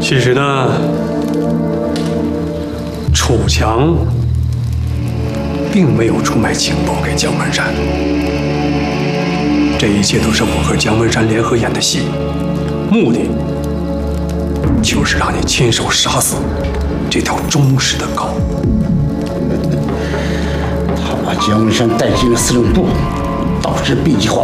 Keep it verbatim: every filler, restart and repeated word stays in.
其实呢，楚强并没有出卖情报给姜文山，这一切都是我和姜文山联合演的戏，目的就是让你亲手杀死这条忠实的狗。 他把姜文山带进了司令部，导致 B 计划